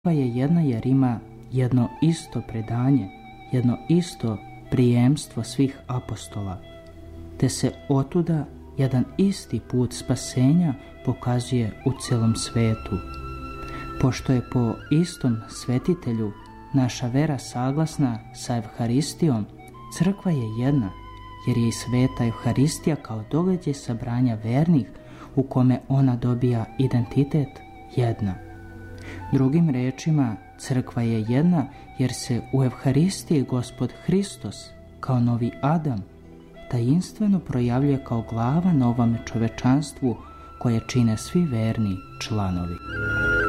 je jedna jer ima jedno isto predanje, jedno isto prijemstvo svih apostola, te se otuda jedan isti put spasenja pokazuje u celom svetu. Pošto je po istom svetitelju naša vera saglasna sa Evharistijom, crkva je jedna, jer je i sveta Evharistija kao događaj sabranja vernih u kome ona dobija identitet jedna. Drugim rečima, crkva je jedna jer se u Evharistiji Gospod Hristos kao novi Adam tajinstveno projavljuje kao glava novome čovečanstvu koje čine svi verni članovi.